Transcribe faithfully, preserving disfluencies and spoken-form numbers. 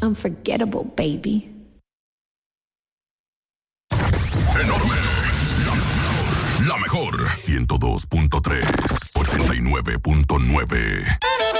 unforgettable, baby. Enorme. La mejor. La mejor. ciento dos punto tres. ochenta y nueve punto nueve.